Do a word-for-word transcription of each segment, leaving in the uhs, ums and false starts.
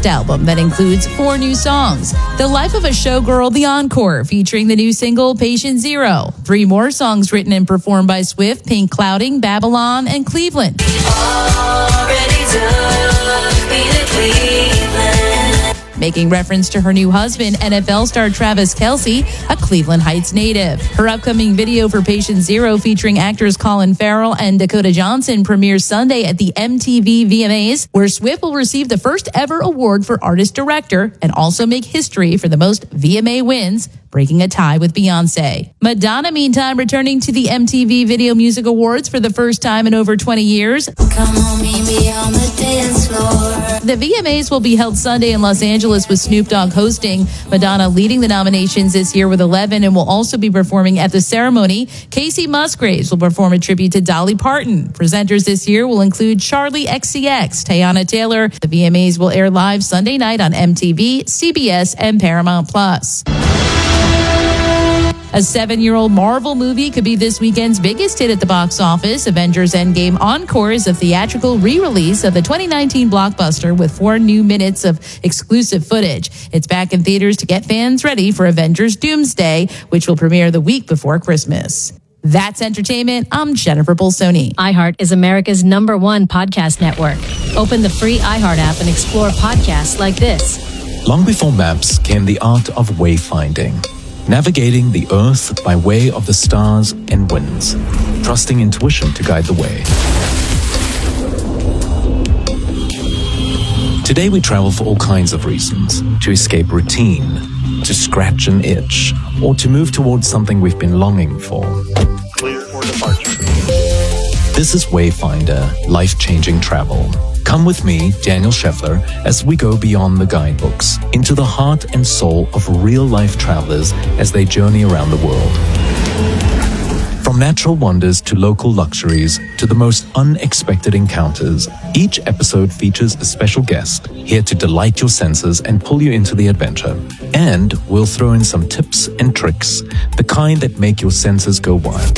first album that includes four new songs. The Life of a Showgirl, The Encore, featuring the new single Patient Zero. Three more songs written and performed by Swift: Pink Clouding, Babylon, and Cleveland. Already took me to Cleveland. Making reference to her new husband, N F L star Travis Kelce, a Cleveland Heights native. Her upcoming video for Patient Zero, featuring actors Colin Farrell and Dakota Johnson, premieres Sunday at the M T V V M As, where Swift will receive the first ever award for Artist Director and also make history for the most V M A wins, breaking a tie with Beyonce. Madonna, meantime, returning to the M T V Video Music Awards for the first time in over twenty years. Come on, meet me on the dance floor. The V M As will be held Sunday in Los Angeles with Snoop Dogg hosting. Madonna leading the nominations this year with eleven and will also be performing at the ceremony. Casey Musgraves will perform a tribute to Dolly Parton. Presenters this year will include Charlie X C X, Teyana Taylor. The V M As will air live Sunday night on M T V, C B S, and Paramount Plus. A seven-year-old Marvel movie could be this weekend's biggest hit at the box office. Avengers Endgame Encore is a theatrical re-release of the twenty nineteen blockbuster with four new minutes of exclusive footage. It's back in theaters to get fans ready for Avengers Doomsday, which will premiere the week before Christmas. That's entertainment. I'm Jennifer Bolsoni. iHeart is America's number one podcast network. Open the free iHeart app and explore podcasts like this. Long before maps came the art of wayfinding. Navigating the earth by way of the stars and winds, trusting intuition to guide the way. Today we travel for all kinds of reasons: to escape routine, to scratch an itch, or to move towards something we've been longing for. Clear for departure. This is Wayfinder, life-changing travel. Come with me, Daniel Scheffler, as we go beyond the guidebooks, into the heart and soul of real-life travelers as they journey around the world. From natural wonders to local luxuries to the most unexpected encounters, each episode features a special guest here to delight your senses and pull you into the adventure. And we'll throw in some tips and tricks, the kind that make your senses go wild.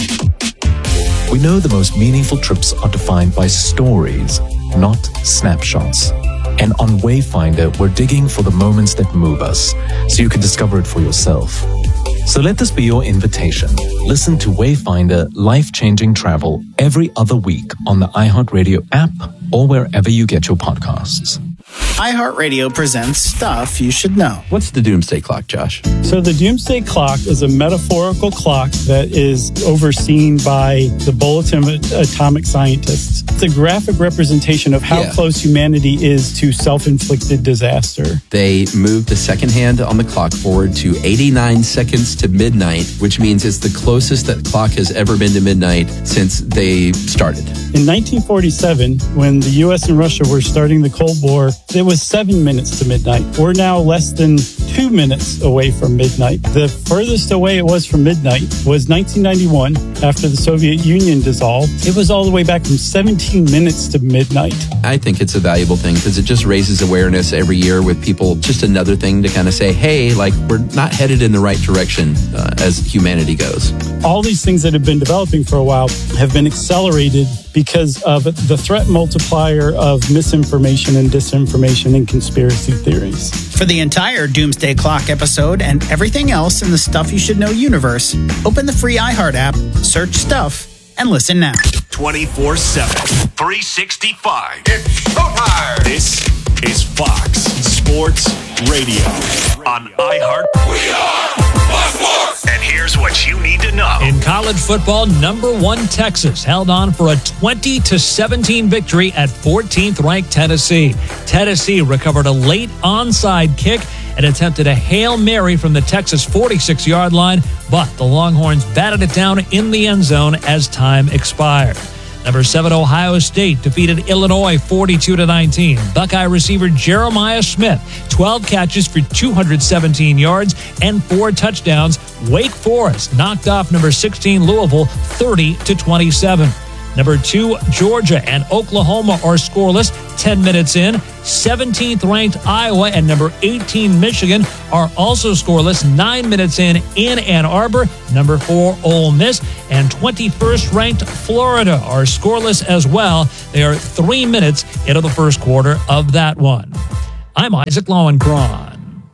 We know the most meaningful trips are defined by stories, not snapshots. And on Wayfinder, we're digging for the moments that move us, so you can discover it for yourself. So let this be your invitation. Listen to Wayfinder, life-changing travel every other week on the iHeartRadio app or wherever you get your podcasts. iHeartRadio presents Stuff You Should Know. What's the Doomsday Clock, Josh? So the Doomsday Clock is a metaphorical clock that is overseen by the Bulletin of Atomic Scientists. It's a graphic representation of how Yeah. close humanity is to self-inflicted disaster. They moved the second hand on the clock forward to eighty-nine seconds to midnight, which means it's the closest that clock has ever been to midnight since they started. In nineteen forty-seven, when the U S and Russia were starting the Cold War, it was seven minutes to midnight. We're now less than two minutes away from midnight. The furthest away it was from midnight was nineteen ninety-one, after the Soviet Union dissolved. It was all the way back from seventeen minutes to midnight. I think it's a valuable thing because it just raises awareness every year with people. Just another thing to kind of say, hey, like we're not headed in the right direction uh, as humanity goes. All these things that have been developing for a while have been accelerated because of the threat multiplier of misinformation and disinformation and conspiracy theories. For the entire Doomsday Clock episode and everything else in the Stuff You Should Know universe, open the free iHeart app, search Stuff, and listen now. twenty-four seven, three sixty-five. It's showtime. This is Fox Sports Radio on iHeart. We are Fox Sports. And here's what you need to know. In college football, number one Texas held on for a twenty to seventeen victory at fourteenth ranked Tennessee. Tennessee recovered a late onside kick and attempted a Hail Mary from the Texas forty-six yard line, but the Longhorns batted it down in the end zone as time expired. Number seven, Ohio State defeated Illinois forty-two to nineteen. Buckeye receiver Jeremiah Smith, twelve catches for two hundred seventeen yards and four touchdowns. Wake Forest knocked off number sixteen Louisville thirty to twenty-seven. Number two, Georgia and Oklahoma are scoreless ten minutes in. seventeenth ranked Iowa and number eighteen Michigan are also scoreless nine minutes in in Ann Arbor. Number four, Ole Miss and twenty-first ranked Florida are scoreless as well. They are three minutes into the first quarter of that one. I'm Isaac Lowenkron.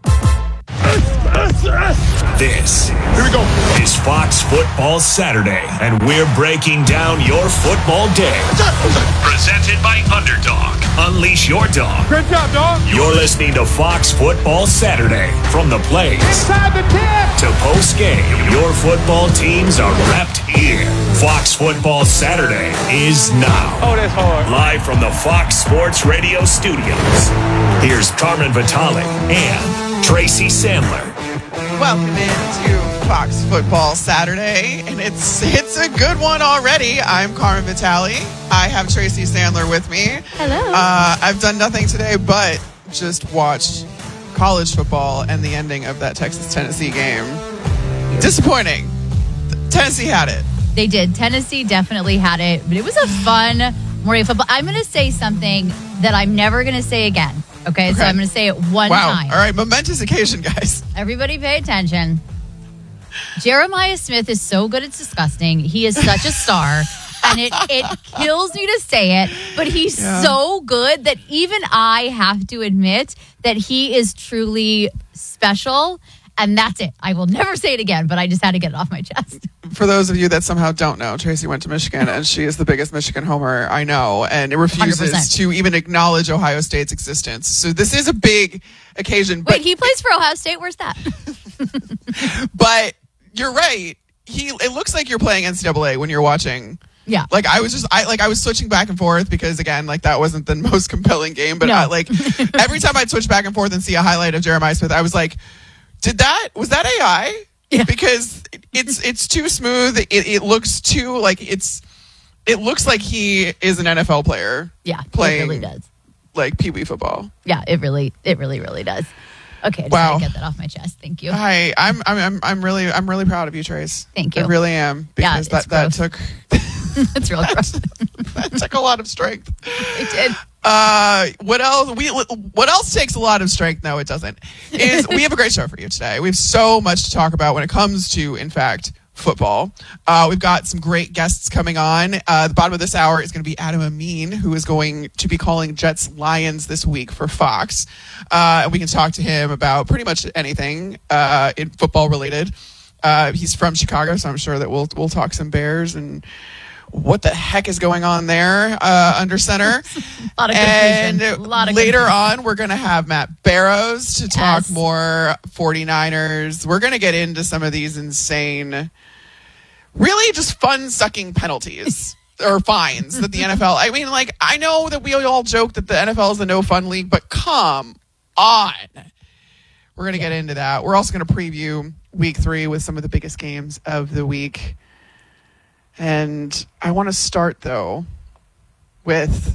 This Here we go. is Fox Football Saturday, and we're breaking down your football day. Presented by Underdog. Unleash your dog. Great job, dog. You're listening to Fox Football Saturday. From the plays Inside the ten. to post-game, your football teams are repped here. Fox Football Saturday is now. Oh, that's hard. Live from the Fox Sports Radio studios. Here's Carmen Vitale and Tracy Sandler. Welcome into Fox Football Saturday, and it's it's a good one already. I'm Carmen Vitale. I have Tracy Sandler with me. Hello. Uh, I've done nothing today but just watched college football and the ending of that Texas-Tennessee game. Disappointing. Tennessee had it. They did. Tennessee definitely had it, but it was a fun morning of football. I'm going to say something that I'm never going to say again. Okay, Okay. so I'm going to say it one Wow. time. All right, momentous occasion, guys. Everybody pay attention. Jeremiah Smith is so good, it's disgusting. He is such a star, and it, it kills me to say it, but he's Yeah. so good that even I have to admit that he is truly special, and that's it. I will never say it again, but I just had to get it off my chest. For those of you that somehow don't know, Tracy went to Michigan, and she is the biggest Michigan homer I know, and it refuses one hundred percent. to even acknowledge Ohio State's existence. So this is a big occasion. But, Wait, he plays for Ohio State? Where's that? but you're right. He. It looks like you're playing N C double A when you're watching. Yeah. Like I was just, I like I was switching back and forth because again, like that wasn't the most compelling game. But No. I, like every time I'd switch back and forth and see a highlight of Jeremiah Smith, I was like, "Did that? Was that A I?" Yeah. Because it's it's too smooth. It, it looks too like it's. It looks like he is an N F L player. Yeah, playing it really does. like Pee Wee football. Yeah, it really, it really, really does. Okay, I just Wow. had to get that off my chest. Thank you. Hi, I'm I'm I'm I'm really I'm really proud of you, Trace. Thank you. I really am Yeah, because it's that that gross. took It's real gross. that took a lot of strength. It did. Uh, what else? We what else takes a lot of strength? No, it doesn't. Is we have a great show for you today. We have so much to talk about when it comes to, in fact, football. Uh, we've got some great guests coming on. Uh, the bottom of this hour is going to be Adam Amin, who is going to be calling Jets Lions this week for Fox. Uh, and we can talk to him about pretty much anything uh, in football related. Uh, he's from Chicago, so I'm sure that we'll we'll talk some Bears and what the heck is going on there uh, under center. A lot of And confusion. A lot of later confusion. on, we're going to have Matt Barrows to talk Yes. more forty-niners. We're going to get into some of these insane, really just fun-sucking penalties or fines that the N F L... I mean, like, I know that we all joke that the N F L is the no-fun league, but come on. We're going to get into that. We're also going to preview week three with some of the biggest games of the week. And I want to start, though, with...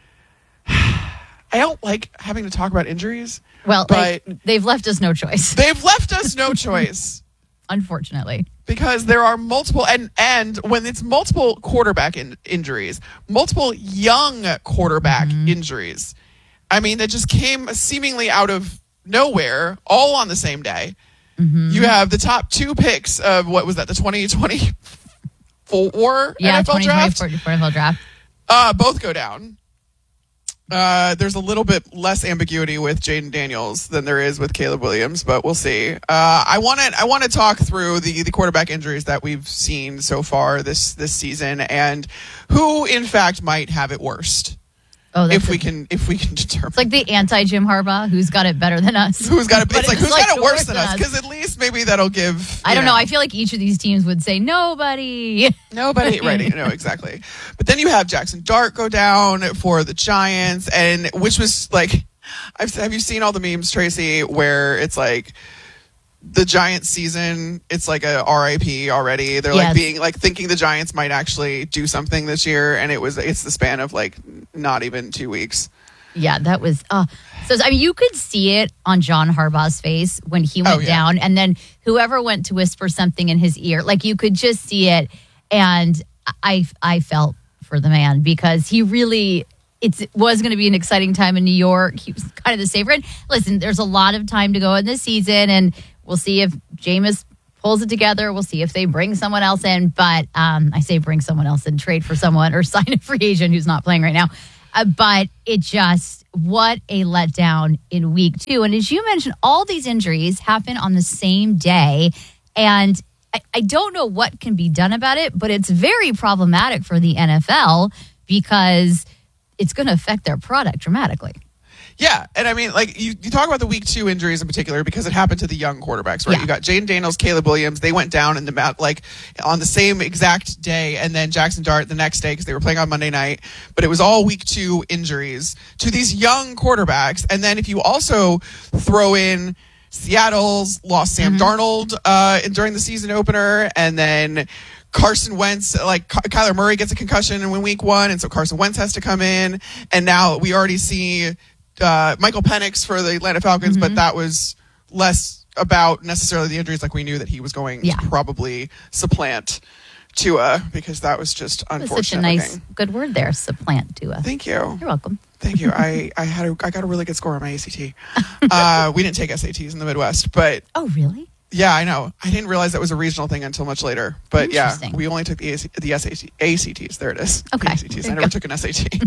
I don't like having to talk about injuries. Well, but like, they've left us no choice, they've left us no choice unfortunately. because there are multiple... And, and when it's multiple quarterback in, injuries, multiple young quarterback Mm-hmm. injuries, I mean, that just came seemingly out of nowhere, all on the same day. Mm-hmm. You have the top two picks of, what was that, the twenty twenty-four Yeah, N F L twenty draft? twenty-four N F L draft. Uh, both go down. Uh, there's a little bit less ambiguity with Jaden Daniels than there is with Caleb Williams, but we'll see. Uh, I want to I want to talk through the the quarterback injuries that we've seen so far this this season and who, in fact, might have it worst. Oh, that's If a- we can if we can determine. It's like the anti-Jim Harbaugh, who's got it better than us. Who's got it? But It's like it's who's like got it the worse worst than than us? us. Because at least maybe that'll give. I you don't know. I feel like each of these teams would say nobody. Nobody, right? No, exactly. But then you have Jackson Dart go down for the Giants, and which was like, I've have you seen all the memes, Tracy, where it's like the Giants season? It's like a R I P already. They're like Yes. being like thinking the Giants might actually do something this year, and it was it's the span of like not even two weeks. Yeah, that was. Uh, so I mean, you could see it on John Harbaugh's face when he went Oh, yeah. down, and then whoever went to whisper something in his ear, like you could just see it. And I, I felt for the man because he really. It's, it was going to be an exciting time in New York. He was kind of the favorite. Listen, there's a lot of time to go in this season, and we'll see if Jameis pulls it together. We'll see if they bring someone else in. But um, I say bring someone else in, trade for someone, or sign a free agent who's not playing right now. Uh, but it just, what a letdown in week two. And as you mentioned, all these injuries happen on the same day. And I, I don't know what can be done about it, but it's very problematic for the N F L because it's going to affect their product dramatically. Yeah, and I mean, like, you, you talk about the week two injuries in particular because it happened to the young quarterbacks, right? Yeah. You got Jaden Daniels, Caleb Williams. They went down in the mat, like, on the same exact day, and then Jackson Dart the next day because they were playing on Monday night. But it was all week two injuries to these young quarterbacks. And then if you also throw in Seattle's lost Sam Mm-hmm. Darnold uh, during the season opener, and then Carson Wentz, like Ky- Kyler Murray gets a concussion in week one, and so Carson Wentz has to come in. And now we already see uh, Michael Penix for the Atlanta Falcons, Mm-hmm. but that was less about necessarily the injuries. Like, we knew that he was going Yeah. to probably supplant Tua because that was just It was unfortunate. such a nice, looking. good word there, supplant Tua. Thank you. You're welcome. Thank you. I, I had a, I got a really good score on my A C T. Uh, we didn't take S A Ts in the Midwest, but Oh, really? yeah, I know. I didn't realize that was a regional thing until much later. But yeah, Interesting. we only took the A C, the S A T, A C Ts. There it is. Okay. The A C Ts. There I you never go. took an S A T.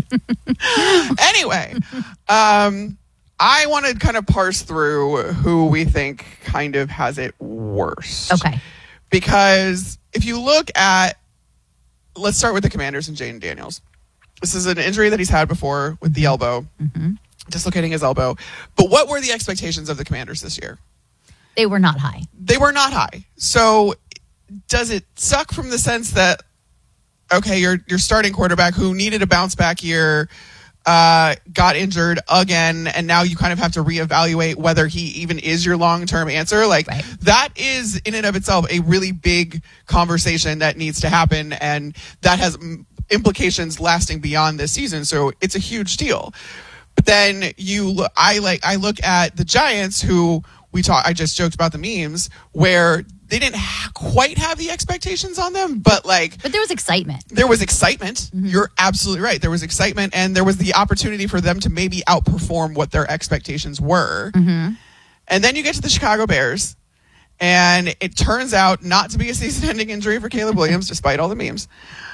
Anyway, um, I want to kind of parse through who we think kind of has it worst. Okay. Because if you look at, let's start with the Commanders and Jaden Daniels. This is an injury that he's had before with the elbow, Mm-hmm. dislocating his elbow. But what were the expectations of the Commanders this year? They were not high. They were not high. So does it suck from the sense that, okay, your your starting quarterback who needed a bounce back year uh, got injured again, and now you kind of have to reevaluate whether he even is your long-term answer? Like, Right. that is in and of itself a really big conversation that needs to happen, and that has mm, implications lasting beyond this season. So it's a huge deal. But then you, lo- I like, I look at the Giants, who we talk. I just joked about the memes where they didn't ha- quite have the expectations on them, but like But there was excitement. there was excitement. You're absolutely right. There was excitement, and there was the opportunity for them to maybe outperform what their expectations were. And then you get to the Chicago Bears, and it turns out not to be a season-ending injury for Caleb Williams, despite all the memes,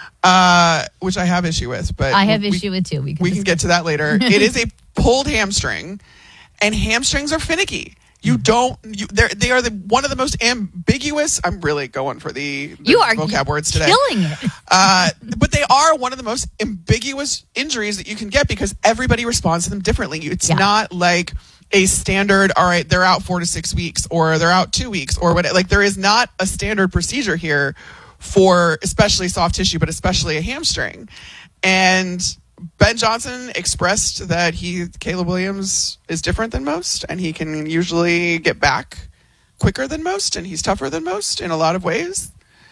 uh, which I have issue with. But I have we, issue with too. We can, we can get to that later. It is a pulled hamstring, and hamstrings are finicky. You don't. You, they're they are the one of the most ambiguous. I'm really going for the, the You are vocab words today. killing it. Uh, but they are one of the most ambiguous injuries that you can get because everybody responds to them differently. It's Yeah. not like a standard, all right, they're out four to six weeks or they're out two weeks or what. Like, there is not a standard procedure here for especially soft tissue, but especially a hamstring. And Ben Johnson expressed that he, Caleb Williams, is different than most, and he can usually get back quicker than most, and he's tougher than most in a lot of ways.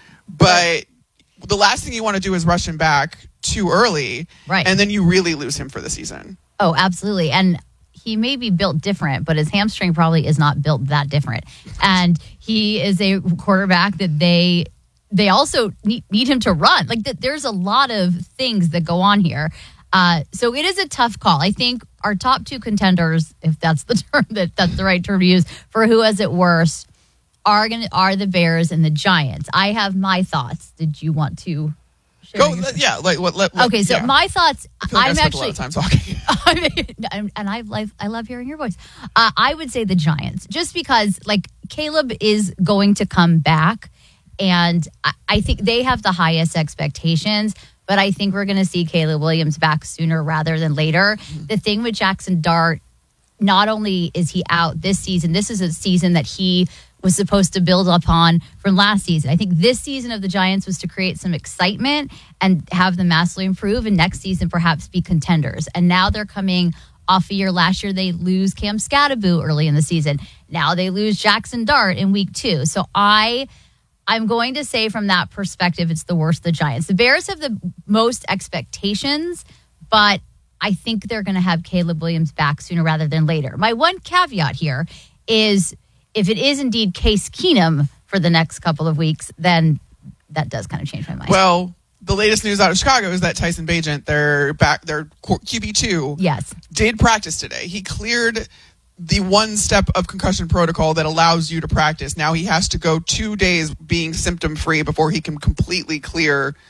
But the last thing you want to do is rush him back too early, Right. and then you really lose him for the season. Oh, absolutely. And he may be built different, but his hamstring probably is not built that different. And he is a quarterback that they they also need, need him to run. Like, th- there's a lot of things that go on here. Uh, so it is a tough call. I think our top two contenders, if that's the term that that's the right term to use for who has it worse, are gonna are the Bears and the Giants. I have my thoughts. Did you want to share Go, your- let- yeah, like what? Let, let- Okay, so yeah. my thoughts. I feel like I I'm spent actually a lot of time talking. I mean, and I love I love hearing your voice. Uh, I would say the Giants, just because like Caleb is going to come back, and I, I think they have the highest expectations. But I think we're going to see Caleb Williams back sooner rather than later. The thing with Jackson Dart, not only is he out this season, this is a season that he was supposed to build upon from last season. I think this season of the Giants was to create some excitement and have them massively improve, and next season perhaps be contenders. And now they're coming off a year. Last year they lose Cam Scattaboo early in the season. Now they lose Jackson Dart in week two. So I... I'm going to say from that perspective, it's the worst of the Giants. The Bears have the most expectations, but I think they're going to have Caleb Williams back sooner rather than later. My one caveat here is if it is indeed Case Keenum for the next couple of weeks, then that does kind of change my mind. Well, the latest news out of Chicago is that Tyson Bagent, their back, their Q B two, yes, did practice today. He cleared the one step of concussion protocol that allows you to practice. Now he has to go two days being symptom free before he can completely clear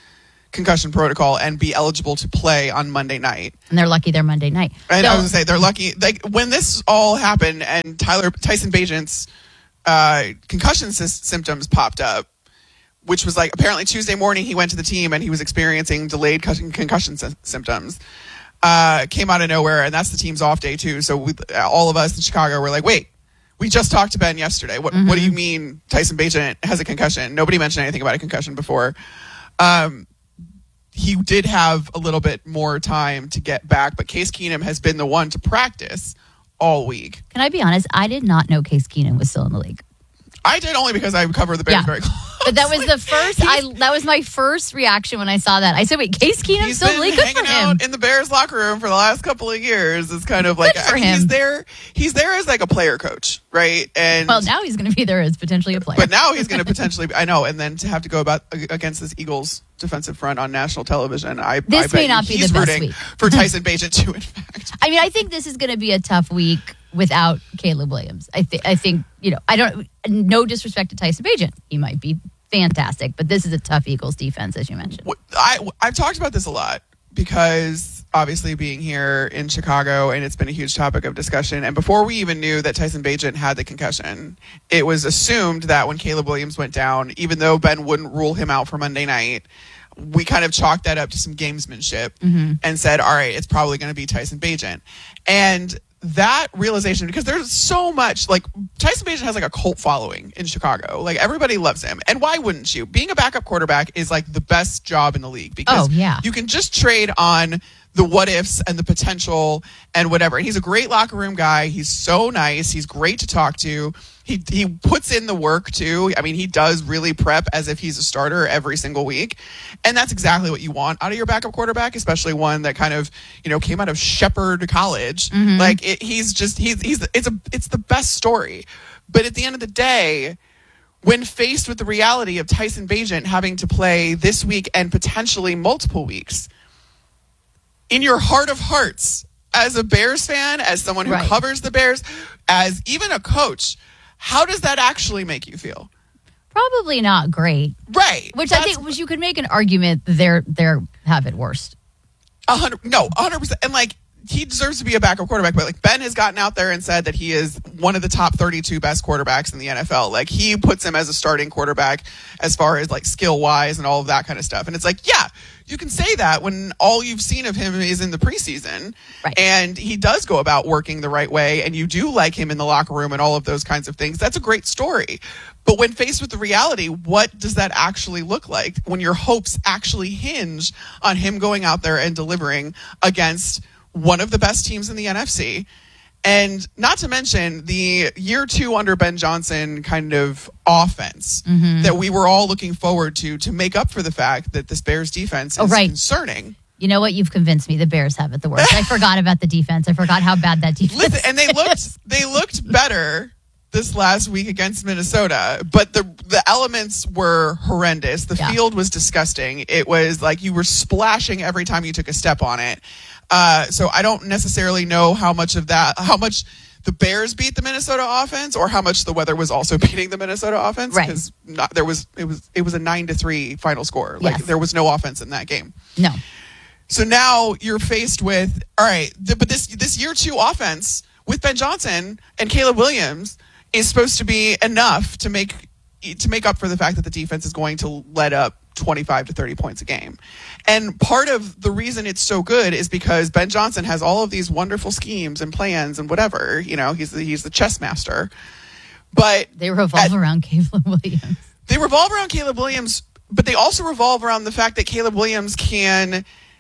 concussion protocol and be eligible to play on Monday night. And they're lucky they're Monday night. And So- I was going to say, they're lucky. Like, when this all happened and Tyler Tyson Bagent's uh, concussion sy- symptoms popped up, which was like apparently Tuesday morning he went to the team and he was experiencing delayed con- concussion sy- symptoms. Uh, came out of nowhere, and that's the team's off day too. So we, all of us in Chicago were like, wait, we just talked to Ben yesterday. What Mm-hmm. what do you mean Tyson Bagent has a concussion? Nobody mentioned anything about a concussion before. Um, he did have a little bit more time to get back, but Case Keenum has been the one to practice all week. Can I be honest? I did not know Case Keenum was still in the league. I did only because I cover the Bears Yeah. very close. But that was the first. I that was my first reaction when I saw that. I said, "Wait, Case Keenum He's still in been the league? Good hanging for him." out in the Bears locker room for the last couple of years. It's kind of like Good for I mean, him. he's there. He's there as like a player coach, right? And Well, now he's going to be there as potentially a player. but now he's going to potentially. I know, and then to have to go about against this Eagles defensive front on national television, I This I may bet not be he's the best rooting week. for Tyson Bagent too. In fact, I mean, I think this is going to be a tough week without Caleb Williams. I think. I think you know. I don't. No disrespect to Tyson Bagent, he might be fantastic, but this is a tough Eagles defense, as you mentioned. I I've talked about this a lot because obviously being here in Chicago, and it's been a huge topic of discussion. And before we even knew that Tyson Bagent had the concussion, it was assumed that when Caleb Williams went down, even though Ben wouldn't rule him out for Monday night, we kind of chalked that up to some gamesmanship Mm-hmm. and said, all right, it's probably going to be Tyson Bagent. And that realization, because there's so much, like Tyson Bagent has like a cult following in Chicago. Like everybody loves him. And why wouldn't you? Being a backup quarterback is like the best job in the league because Oh, yeah. you can just trade on the what ifs and the potential and whatever. And he's a great locker room guy. He's so nice. He's great to talk to. He he puts in the work too. I mean, he does really prep as if he's a starter every single week. And that's exactly what you want out of your backup quarterback, especially one that kind of, you know, came out of Shepherd College. Mm-hmm. Like it, he's just he's he's it's a it's the best story. But at the end of the day, when faced with the reality of Tyson Bagent having to play this week and potentially multiple weeks, in your heart of hearts, as a Bears fan, as someone who Right. covers the Bears, as even a coach, how does that actually make you feel? Probably not great. Right. Which I think was you could make an argument that they're they're have it worst. A hundred, no, a hundred percent. And like, he deserves to be a backup quarterback, but like Ben has gotten out there and said that he is one of the top thirty-two best quarterbacks in the N F L. Like he puts him as a starting quarterback as far as like skill wise and all of that kind of stuff. And it's like, yeah, you can say that when all you've seen of him is in the preseason. Right. And he does go about working the right way and you do like him in the locker room and all of those kinds of things. That's a great story. But when faced with the reality, what does that actually look like when your hopes actually hinge on him going out there and delivering against one of the best teams in the N F C? And not to mention the year two under Ben Johnson kind of offense Mm-hmm. that we were all looking forward to to make up for the fact that this Bears defense is Oh, right. concerning. You know what? You've convinced me. The Bears have it the worst. I forgot about the defense. I forgot how bad that defense Listen, and they is. looked they looked better this last week against Minnesota, but the the elements were horrendous. The Yeah. field was disgusting. It was like you were splashing every time you took a step on it. Uh, so I don't necessarily know how much of that, how much the Bears beat the Minnesota offense, or how much the weather was also beating the Minnesota offense. Right. Because not there was it was it was a nine to three final score. Like Yes. there was no offense in that game. No. So now you're faced with, all right, th- but this this year two offense with Ben Johnson and Caleb Williams is supposed to be enough to make to make up for the fact that the defense is going to let up twenty-five to thirty points a game. And part of the reason it's so good is because Ben Johnson has all of these wonderful schemes and plans and whatever, you know, he's the, he's the chess master. But They revolve at- around Caleb Williams. they revolve around Caleb Williams, but they also revolve around the fact that Caleb Williams can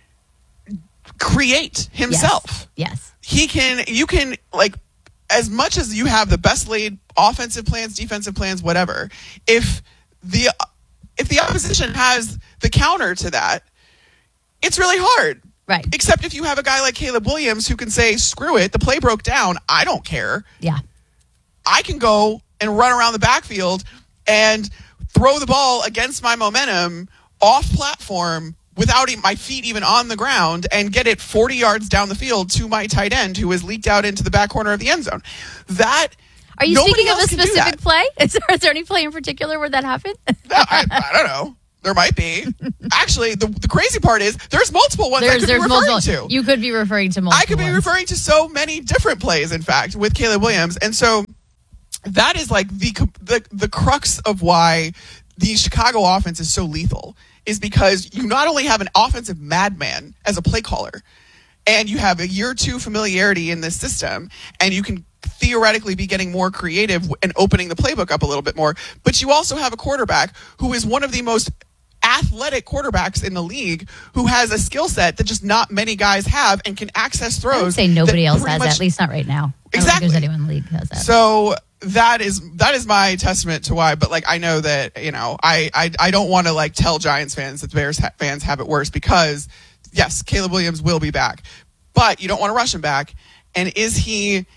create himself. Yes. He can, you can, like, as much as you have the best laid offensive plans, defensive plans, whatever, if the if the opposition has the counter to that, it's really hard. Right. Except if you have a guy like Caleb Williams who can say, screw it, the play broke down, I don't care. Yeah. I can go and run around the backfield and throw the ball against my momentum off platform without e- my feet even on the ground and get it forty yards down the field to my tight end who is leaked out into the back corner of the end zone. That Are you nobody speaking of a else can do specific that. play? Is there, is there any play in particular where that happened? No, I, I don't know. There might be. Actually, the, the crazy part is there's multiple ones There's, I could there's be referring multiple. to. You could be referring to multiple. I could be ones. referring to so many different plays, in fact, with Caleb Williams. And so that is like the the, the crux of why the Chicago offense is so lethal, is because you not only have an offensive madman as a play caller, and you have a year or two familiarity in this system, and you can theoretically be getting more creative and opening the playbook up a little bit more, but you also have a quarterback who is one of the most athletic quarterbacks in the league, who has a skill set that just not many guys have and can access throws. I would say nobody that else pretty has much- that, at least not right now. I don't Exactly. think there's anyone in the league who has that. So that is that is my testament to why. But like, I know that, you know, I I, I don't want to like tell Giants fans that the Bears ha- fans have it worse, because yes, Caleb Williams will be back, but you don't want to rush him back. And is he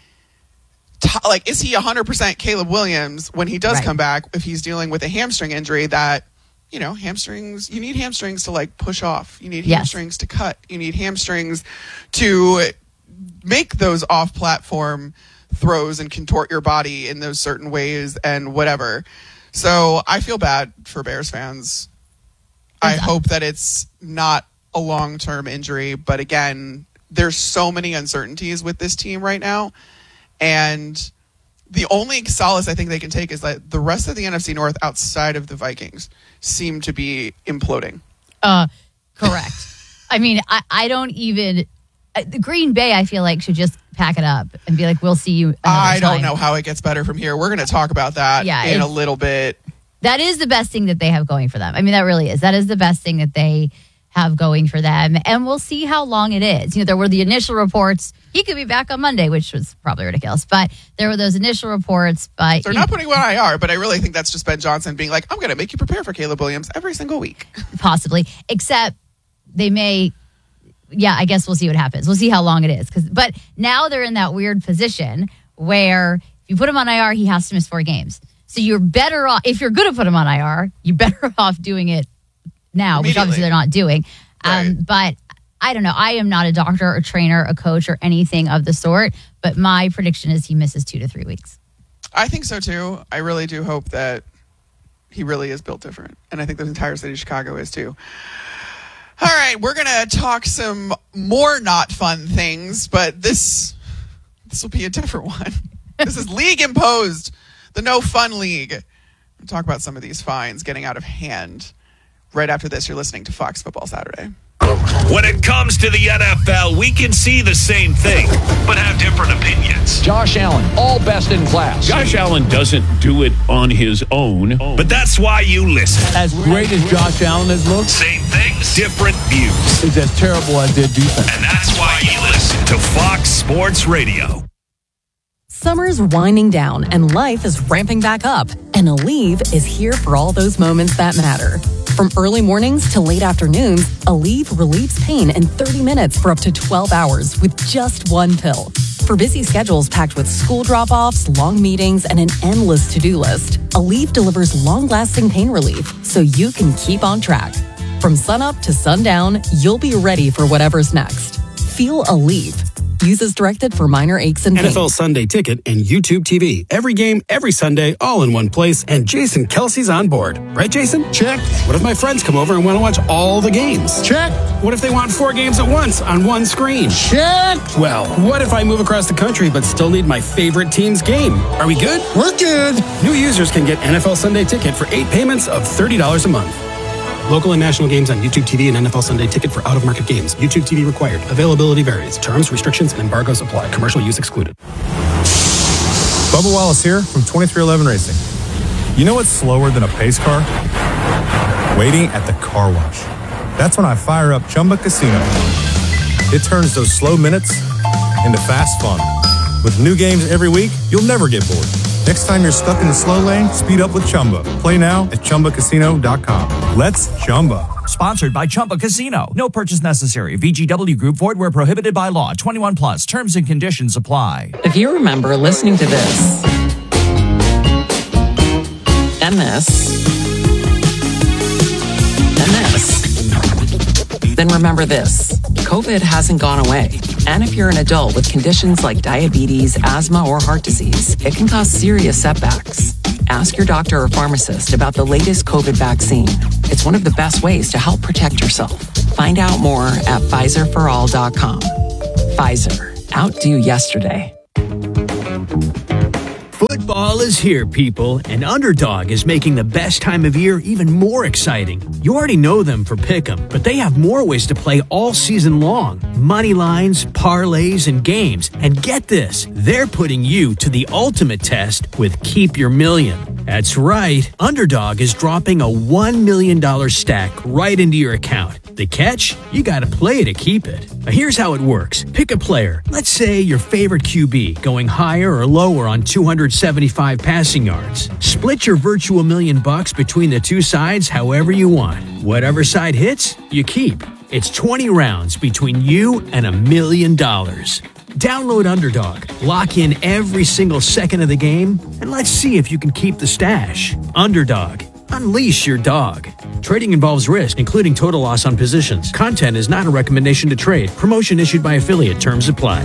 t- like is he one hundred percent Caleb Williams when he does Right. come back, if he's dealing with a hamstring injury that, you know, hamstrings, you need hamstrings to like push off. You need Yes. hamstrings to cut. You need hamstrings to make those off-platform throws and contort your body in those certain ways and whatever. So I feel bad for Bears fans. I hope that it's not a long-term injury, but again, there's so many uncertainties with this team right now, and the only solace I think they can take is that the rest of the N F C North outside of the Vikings seem to be imploding. Uh, correct. I mean, I, I don't even. Uh, the Green Bay, I feel like, should just pack it up and be like, "We'll see you." another I don't time. know how it gets better from here. We're going to talk about that Yeah, in a it's- little bit. That is the best thing that they have going for them. I mean, that really is. That is the best thing that they have going for them. And we'll see how long it is. You know, there were the initial reports. He could be back on Monday, which was probably ridiculous. But there were those initial reports. But They're you not know, putting him on I R, but I really think that's just Ben Johnson being like, I'm going to make you prepare for Caleb Williams every single week. possibly, except they may. Yeah, I guess we'll see what happens. We'll see how long it is. 'Cause, but now they're in that weird position where if you put him on I R, he has to miss four games. So you're better off, if you're going to put him on I R, you're better off doing it now, which obviously they're not doing. Um, but I don't know. I am not a doctor, a trainer, a coach, or anything of the sort. But my prediction is he misses two to three weeks. I think so too. I really do hope that he really is built different. And I think the entire city of Chicago is too. All right, we're going to talk some more not fun things, but this this will be a different one. This is league imposed, the no fun league. We'll talk about some of these fines getting out of hand. Right after this, you're listening to Fox Football Saturday. When it comes to the N F L, we can see the same thing, but have different opinions. Josh Allen, all best in class. Josh Allen doesn't do it on his own. But that's why you listen. As great as Josh Allen has looked, Same things, different views. it's as terrible as their defense. And that's why you listen to Fox Sports Radio. Summer's winding down and life is ramping back up. And Aleve is here for all those moments that matter. From early mornings to late afternoons, Aleve relieves pain in thirty minutes for up to twelve hours with just one pill. For busy schedules packed with school drop-offs, long meetings, and an endless to-do list, Aleve delivers long-lasting pain relief so you can keep on track. From sunup to sundown, you'll be ready for whatever's next. Feel Aleve. Use as directed for minor aches and pains. N F L Sunday Ticket and YouTube T V. Every game, every Sunday, all in one place. And Jason Kelsey's on board. Right, Jason? Check. What if my friends come over and want to watch all the games? Check. What if they want four games at once on one screen? Check. Well, what if I move across the country but still need my favorite team's game? Are we good? We're good. New users can get N F L Sunday Ticket for eight payments of thirty dollars a month. Local and national games on YouTube T V and N F L Sunday Ticket for out-of-market games. YouTube T V required. Availability varies. Terms, restrictions, and embargoes apply. Commercial use excluded. Bubba Wallace here from twenty-three eleven Racing. You know what's slower than a pace car? Waiting at the car wash. That's when I fire up Chumba Casino. It turns those slow minutes into fast fun. With new games every week, you'll never get bored. Next time you're stuck in the slow lane, speed up with Chumba. Play now at Chumba Casino dot com. Let's Chumba. Sponsored by Chumba Casino. No purchase necessary. V G W Group. Void where prohibited by law. twenty-one plus. Terms and conditions apply. If you remember listening to this and this and this, then remember this. COVID hasn't gone away. And if you're an adult with conditions like diabetes, asthma, or heart disease, it can cause serious setbacks. Ask your doctor or pharmacist about the latest COVID vaccine. It's one of the best ways to help protect yourself. Find out more at Pfizer for all dot com. Pfizer. Outdo yesterday. Football is here, people, and Underdog is making the best time of year even more exciting. You already know them for Pick'em, but they have more ways to play all season long. Money lines, parlays, and games. And get this, they're putting you to the ultimate test with Keep Your Million. That's right, Underdog is dropping a one million dollars stack right into your account. The catch? You gotta play to keep it. Now here's how it works. Pick a player. Let's say your favorite Q B, going higher or lower on two hundred seventy-five passing yards. Split your virtual million bucks between the two sides however you want. Whatever side hits, you keep. It's twenty rounds between you and a million dollars. Download Underdog, lock in every single second of the game, and let's see if you can keep the stash. Underdog. Unleash your dog. Trading involves risk, including total loss on positions. Content is not a recommendation to trade. Promotion issued by affiliate. Terms apply.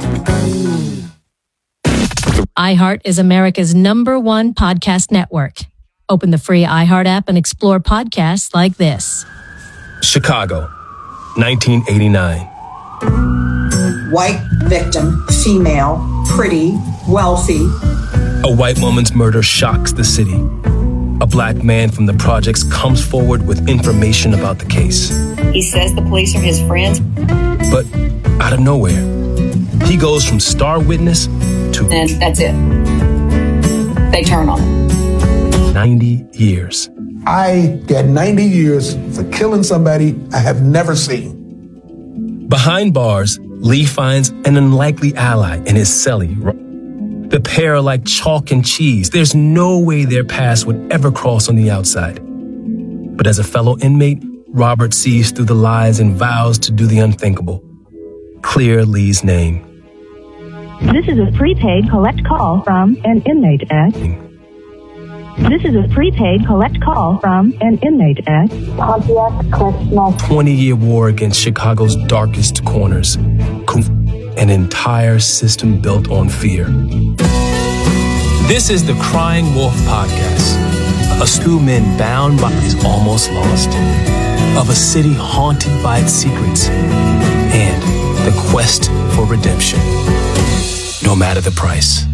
iHeart is America's number one podcast network. Open the free iHeart app and explore podcasts like this. Chicago, nineteen eighty-nine. White victim, female, pretty, wealthy. A white woman's murder shocks the city. A black man from the projects comes forward with information about the case. He says the police are his friends. But out of nowhere, he goes from star witness to... And that's it. They turn on him. ninety years. I get ninety years for killing somebody I have never seen. Behind bars, Lee finds an unlikely ally in his cellie. The pair are like chalk and cheese. There's no way their paths would ever cross on the outside. But as a fellow inmate, Robert sees through the lies and vows to do the unthinkable. Clear Lee's name. This is a prepaid collect call from an inmate at... This is a prepaid collect call from an inmate at... Pontiac Correctional. twenty-year war against Chicago's darkest corners. An entire system built on fear. This is the Crying Wolf Podcast. A two men bound by is almost lost. Of a city haunted by its secrets. And the quest for redemption. No matter the price.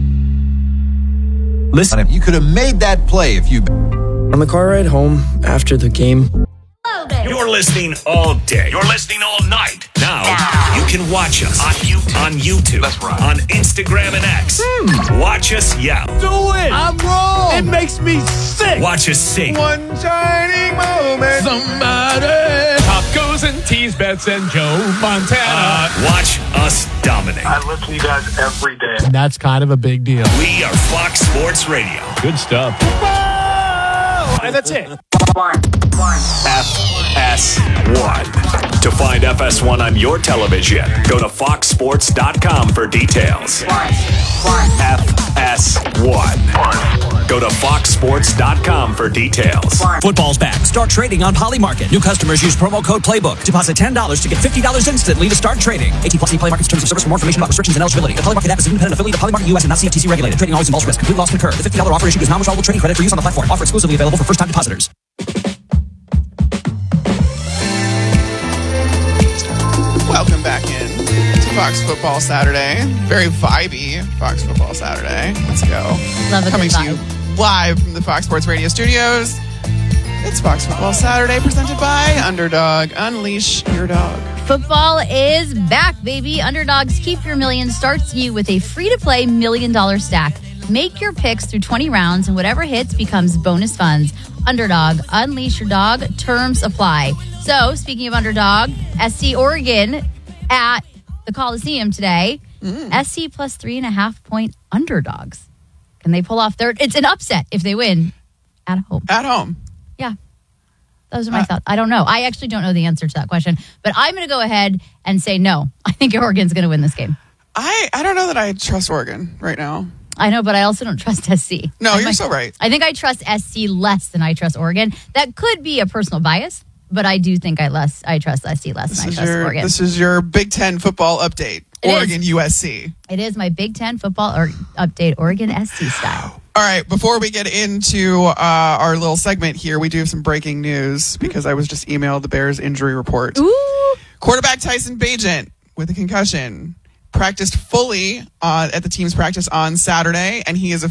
Listen, you could have made that play if you... On the car ride home after the game... You're listening all day. You're listening all night. Now, now. You can watch us on YouTube, on, YouTube, That's right. on Instagram and X. Hmm. Watch us yell. Do it! I'm wrong! It makes me sick! Watch us sing. One shining moment. Somebody. Pop goes and tease Bets and Joe Montana. Uh, watch us dominate. I listen to you guys every day. And that's kind of a big deal. We are Fox Sports Radio. Good stuff. And that's it. F S one. To find F S one on your television, go to fox sports dot com for details. F S one. Go to fox sports dot com for details. Football's back. Start trading on Poly Market. New customers use promo code Playbook. Deposit ten dollars to get fifty dollars instantly to start trading. eighteen plus Poly Market's terms of service. For more information about restrictions and eligibility. The Poly Market app is an independent affiliate of Poly Market U S and not C F T C regulated. Trading always involves risk. Complete loss concurred. The fifty dollars offer issued is non-withdrawable trading credit for use on the platform. Offer exclusively available for first-time depositors. Welcome back in to Fox Football Saturday. Very vibey Fox Football Saturday. Let's go. Love a Coming good to you live from the Fox Sports Radio studios. It's Fox Football Saturday presented by Underdog. Unleash your dog. Football is back, baby. Underdogs Keep Your Million starts you with a free-to-play million-dollar stack. Make your picks through twenty rounds, and whatever hits becomes bonus funds. Underdog, unleash your dog. Terms apply. So, speaking of Underdog, S C Oregon at the Coliseum today. Mm. S C plus three and a half point underdogs. Can they pull off third? It's an upset if they win at home. At home. Yeah. Those are my Uh, thoughts. I don't know. I actually don't know the answer to that question, but I'm going to go ahead and say no. I think Oregon's going to win this game. I, I don't know that I trust Oregon right now. I know, but I also don't trust S C. No, I you're might- so right. I think I trust S C less than I trust Oregon. That could be a personal bias, but I do think I less I trust S C less This than I is, trust your, Oregon. this is your Big Ten football update. It Oregon is. U S C. It is my Big Ten football or update, Oregon S C style. All right, before we get into uh, our little segment here, we do have some breaking news because I was just emailed the Bears injury report. Ooh. Quarterback Tyson Bagent with a concussion practiced fully uh, at the team's practice on Saturday, and he is